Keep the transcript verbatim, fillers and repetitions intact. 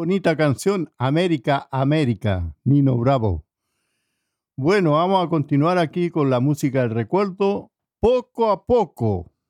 bonita canción, América, América, Nino Bravo. Bueno, vamos a continuar aquí con la música del recuerdo, poco a poco.